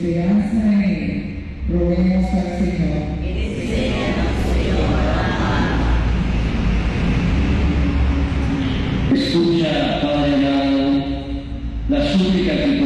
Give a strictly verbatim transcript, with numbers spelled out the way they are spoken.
esperanza en Él. Roguemos al Señor. Escucha, Padre amado, la súplica que